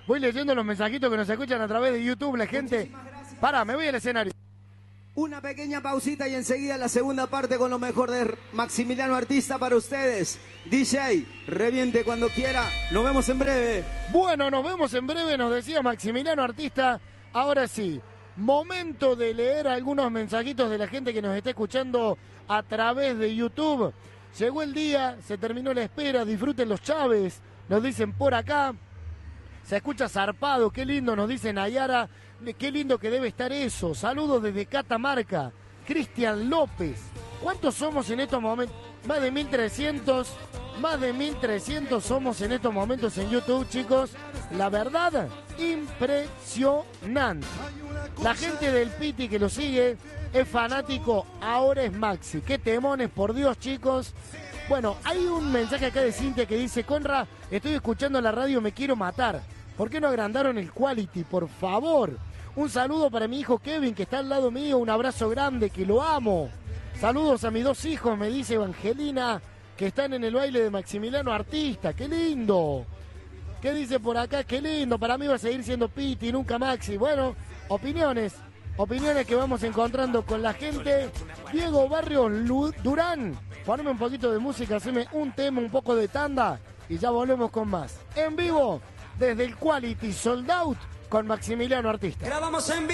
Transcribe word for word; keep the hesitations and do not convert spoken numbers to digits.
Voy leyendo los mensajitos que nos escuchan a través de YouTube, la gente. Pará, me voy al escenario. Una pequeña pausita y enseguida la segunda parte con lo mejor de Maximiliano Artista para ustedes. D J, reviente cuando quiera. Nos vemos en breve. Bueno, nos vemos en breve, nos decía Maximiliano Artista. Ahora sí, momento de leer algunos mensajitos de la gente que nos está escuchando a través de YouTube. Llegó el día, se terminó la espera, disfruten los Chávez, nos dicen por acá. Se escucha zarpado, qué lindo, nos dice Nayara, qué lindo que debe estar eso. Saludos desde Catamarca. Cristian López. ¿Cuántos somos en estos momentos? Más de mil trescientos, más de mil trescientos somos en estos momentos en YouTube, chicos. La verdad, impresionante. La gente del Piti que lo sigue es fanático, ahora es Maxi. Qué temones, por Dios, chicos. Bueno, hay un mensaje acá de Cintia que dice: Conra, estoy escuchando la radio, me quiero matar. ¿Por qué no agrandaron el quality, por favor? Un saludo para mi hijo Kevin, que está al lado mío. Un abrazo grande, que lo amo. Saludos a mis dos hijos, me dice Evangelina, que están en el baile de Maximiliano Artista. ¡Qué lindo! ¿Qué dice por acá? ¡Qué lindo! Para mí va a seguir siendo Piti, nunca Maxi. Bueno, opiniones. Opiniones que vamos encontrando con la gente. Diego Barrios Durán. Poneme un poquito de música, haceme un tema, un poco de tanda y ya volvemos con más. En vivo, desde el Quality Sold Out con Maximiliano Artista. Grabamos en